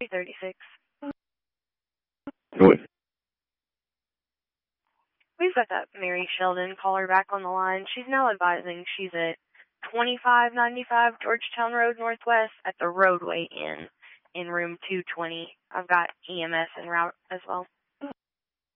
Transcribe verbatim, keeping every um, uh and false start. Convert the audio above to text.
thirty-six. Go ahead. We've got that Mary Sheldon caller back on the line. She's now advising she's at twenty-five ninety-five Georgetown Road Northwest at the Roadway Inn in room two twenty. I've got E M S en route as well.